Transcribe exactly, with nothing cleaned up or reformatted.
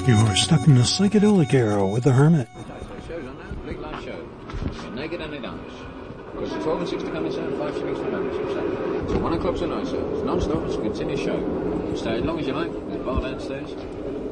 You are stuck in the psychedelic era with the Hermit. Shows on that, big live show. You're naked and they dance. Because it's twelve and six to come in, sir, and five shillings for membership, sir. So one o'clock tonight, sir. It's non-stop, it's a continuous show. You stay as long as you like, there's a bar downstairs.